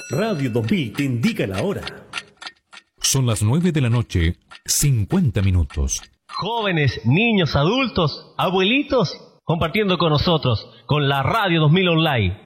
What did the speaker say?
Radio 2000 te indica la hora. Son las 9 de la noche, 50 minutos. Jóvenes, niños, adultos, abuelitos, compartiendo con nosotros, con la Radio 2000 Online.